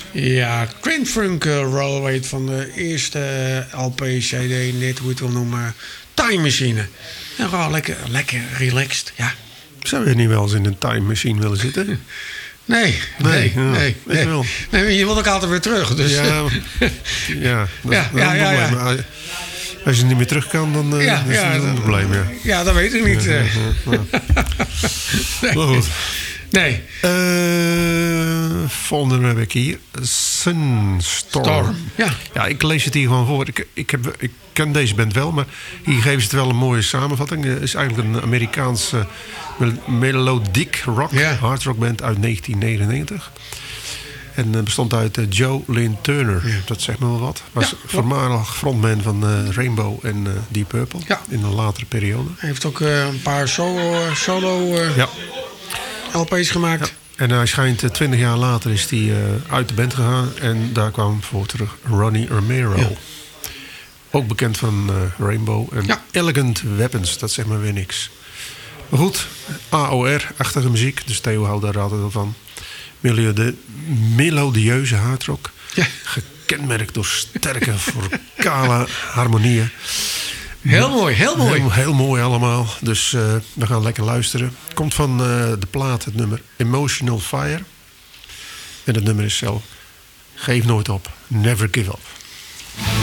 Ja, Grand Funk Railway van de eerste LP, CD, net hoe je het wil noemen. Time Machine. En gewoon lekker relaxed, ja. Zou je niet wel eens in een time machine willen zitten? Nee. Je wilt ook altijd weer terug. Dus. Ja, dat is een probleem. Als je niet meer terug kan, dan is het een probleem. Ja, dat weet ik niet. Maar goed. Nee. Volgende heb ik hier. Sunstorm. Ja, ik lees het hier gewoon voor. Ik ken deze band wel, maar hier geven ze het wel een mooie samenvatting. Het is eigenlijk een Amerikaanse melodic rock, hard rock band uit 1999. En bestond uit Joe Lynn Turner. Ja. Dat zegt me wel wat. Was voormalig frontman van Rainbow en Deep Purple. Ja. In een latere periode. Hij heeft ook een paar solo LP's gemaakt. Ja. En hij schijnt 20 jaar later is hij uit de band gegaan. En daar kwam voor terug Ronnie Romero. Ja. Ook bekend van Rainbow. En Elegant Weapons. Dat zegt maar weer niks. Maar goed. AOR-achtige muziek. Dus Theo houdt daar altijd wel van. Melodieuze hardrock. Ja. Gekenmerkt door sterke, vocale harmonieën. Heel mooi. Heel mooi allemaal. Dus we gaan lekker luisteren. Komt van de plaat het nummer Emotional Fire. En het nummer is zelf Geef nooit op. Never give up.